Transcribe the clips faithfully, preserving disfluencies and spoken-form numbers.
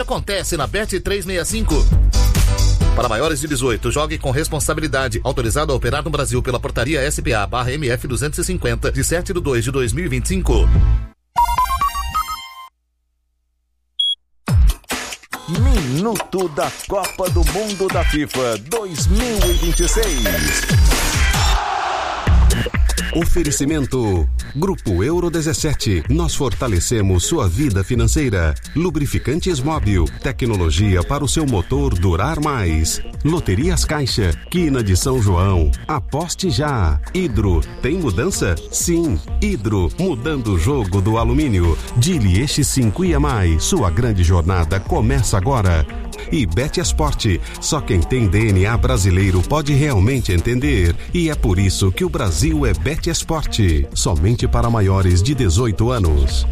acontece na Bet trezentos e sessenta e cinco. Para maiores de dezoito, jogue com responsabilidade. Autorizado a operar no Brasil pela portaria S P A barra M F duzentos e cinquenta, de sete de dois de dois mil e vinte e cinco. Minuto da Copa do Mundo da FIFA dois mil e vinte e seis. Oferecimento Grupo Euro dezessete. Nós fortalecemos sua vida financeira. Lubrificantes Móbil. Tecnologia para o seu motor durar mais. Loterias Caixa. Quina de São João. Aposte já. Hidro. Tem mudança? Sim. Hidro. Mudando o jogo do alumínio. Dili X cinco I A mais. Sua grande jornada começa agora. E Betesporte. Só quem tem D N A brasileiro pode realmente entender. E é por isso que o Brasil é Betesporte. Somente para maiores de dezoito anos.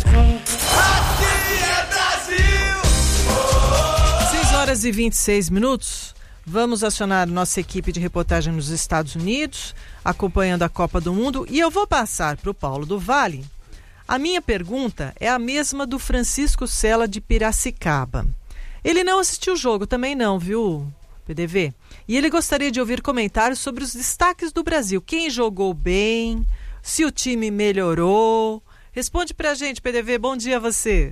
Aqui é Brasil! seis horas e vinte e seis minutos. Vamos acionar nossa equipe de reportagem nos Estados Unidos, acompanhando a Copa do Mundo. E eu vou passar para o Paulo do Vale. A minha pergunta é a mesma do Francisco Sela de Piracicaba. Ele não assistiu o jogo, também não, viu, P D V? E ele gostaria de ouvir comentários sobre os destaques do Brasil. Quem jogou bem, se o time melhorou. Responde pra gente, P D V. Bom dia a você.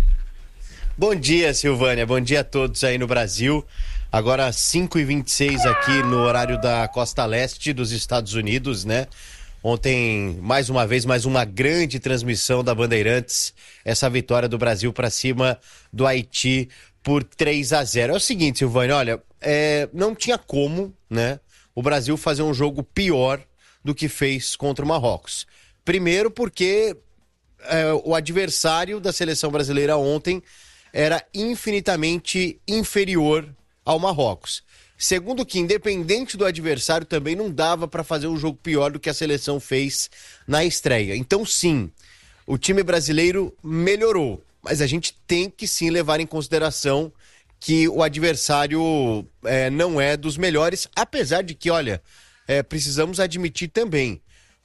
Bom dia, Silvânia. Bom dia a todos aí no Brasil. Agora cinco e vinte e seis aqui no horário da costa leste dos Estados Unidos, né? Ontem, mais uma vez, mais uma grande transmissão da Bandeirantes. Essa vitória do Brasil para cima do Haiti por três a zero. É o seguinte, Silvânia, olha, é, não tinha como, né, o Brasil fazer um jogo pior do que fez contra o Marrocos. Primeiro porque é, o adversário da seleção brasileira ontem era infinitamente inferior ao Marrocos. Segundo que, independente do adversário, também não dava para fazer um jogo pior do que a seleção fez na estreia. Então, sim, o time brasileiro melhorou. Mas a gente tem que sim levar em consideração que o adversário é, não é dos melhores, apesar de que, olha, é, precisamos admitir também,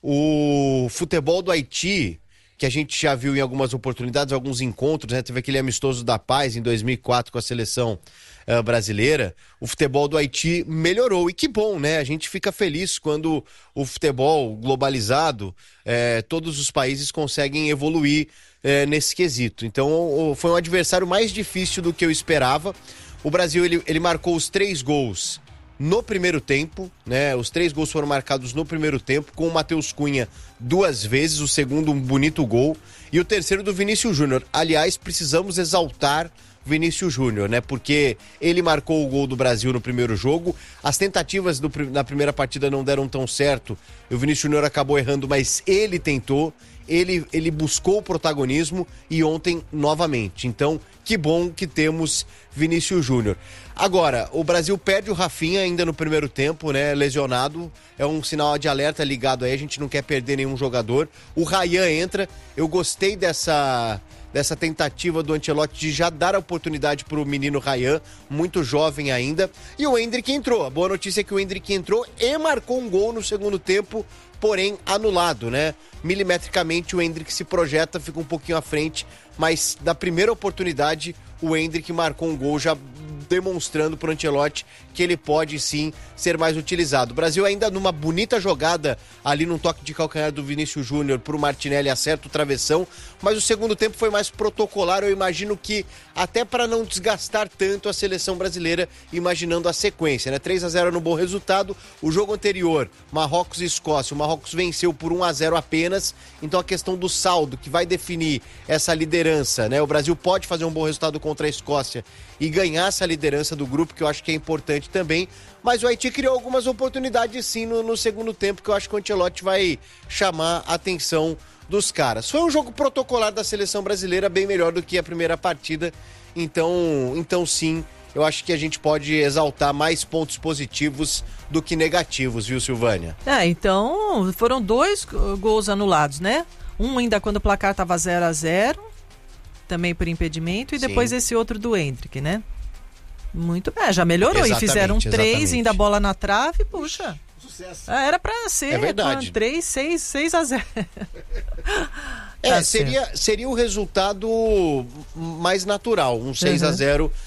o futebol do Haiti, que a gente já viu em algumas oportunidades, alguns encontros, né? Teve aquele amistoso da paz em dois mil e quatro com a seleção uh, brasileira, o futebol do Haiti melhorou, e que bom, né? A gente fica feliz quando o futebol globalizado, eh, todos os países conseguem evoluir É, nesse quesito. Então o, foi um adversário mais difícil do que eu esperava. O Brasil ele, ele marcou os três gols no primeiro tempo, né? Os três gols foram marcados no primeiro tempo, com o Matheus Cunha duas vezes, o segundo um bonito gol, e o terceiro do Vinícius Júnior. Aliás, precisamos exaltar Vinícius Júnior, né? Porque ele marcou o gol do Brasil no primeiro jogo. As tentativas do, na primeira partida não deram tão certo. O Vinícius Júnior acabou errando, mas ele tentou. Ele, ele buscou o protagonismo e ontem novamente. Então, que bom que temos Vinícius Júnior. Agora, o Brasil perde o Rafinha ainda no primeiro tempo, né? Lesionado. É um sinal de alerta ligado aí. A gente não quer perder nenhum jogador. O Ryan entra. Eu gostei dessa, dessa tentativa do Ancelotti de já dar a oportunidade para o menino Ryan, muito jovem ainda. E o Endrick entrou. A boa notícia é que o Endrick entrou e marcou um gol no segundo tempo, porém anulado, né? Milimetricamente o Endrick se projeta, fica um pouquinho à frente, mas na primeira oportunidade o Endrick marcou um gol, já demonstrando para o Ancelotti que ele pode sim ser mais utilizado. O Brasil ainda numa bonita jogada ali num toque de calcanhar do Vinícius Júnior para o Martinelli, acerta o travessão, mas o segundo tempo foi mais protocolar. Eu imagino que até para não desgastar tanto a seleção brasileira, imaginando a sequência, né? três a zero no bom resultado. O jogo anterior, Marrocos e Escócia, o Marrocos venceu por um a zero apenas, então a questão do saldo que vai definir essa liderança, né? O Brasil pode fazer um bom resultado contra a Escócia e ganhar essa liderança do grupo, que eu acho que é importante também, mas o Haiti criou algumas oportunidades sim no, no segundo tempo, que eu acho que o Ancelotti vai chamar a atenção dos caras. Foi um jogo protocolar da seleção brasileira, bem melhor do que a primeira partida, então, então sim, eu acho que a gente pode exaltar mais pontos positivos do que negativos, viu, Silvânia? É, então foram dois gols anulados, né? Um ainda quando o placar estava zero a zero, também por impedimento, e depois sim, esse outro do Endrick, né? Muito bem, já melhorou. Exatamente, e fizeram três, exatamente. Ainda a bola na trave, puxa. Sucesso. Era pra ser. É verdade. três, seis, seis a zero. É, tá seria, seria o resultado mais natural, um seis a zero